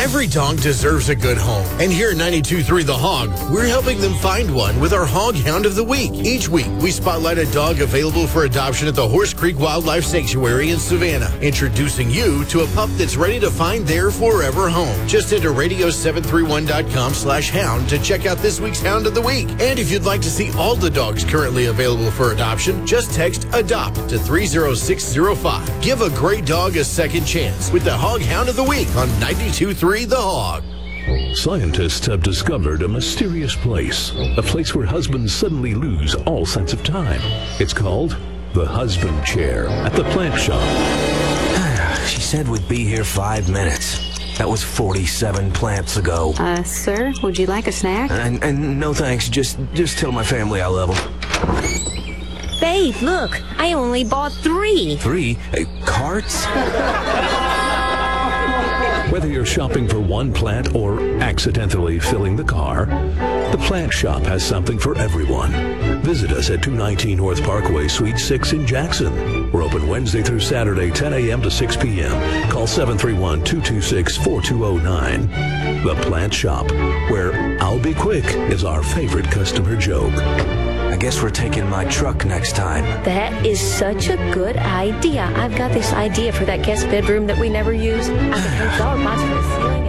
Every dog deserves a good home. And here at 92.3 The Hog, we're helping them find one with our Hog Hound of the Week. Each week, we spotlight a dog available for adoption at the Horse Creek Wildlife Sanctuary in Savannah, introducing you to a pup that's ready to find their forever home. Just enter radio731.com/hound to check out this week's Hound of the Week. And if you'd like to see all the dogs currently available for adoption, just text ADOPT to 30605. Give a great dog a second chance with the Hog Hound of the Week on 92.3 The Hog. Scientists have discovered a mysterious place, a place where husbands suddenly lose all sense of time. It's called the husband chair at the plant shop. She said we'd be here 5 minutes. That was 47 plants ago. Sir, would you like a snack? And no thanks, just tell my family I love them. Babe, look, I only bought 3. 3? Carts? Whether you're shopping for one plant or accidentally filling the car, the Plant Shop has something for everyone. Visit us at 219 North Parkway, Suite 6 in Jackson. We're open Wednesday through Saturday, 10 a.m. to 6 p.m. Call 731-226-4209. The Plant Shop, where "I'll be quick" is our favorite customer joke. I guess we're taking my truck next time. That is such a good idea. I've got this idea for that guest bedroom that we never use. I could hang flower pots for the ceiling.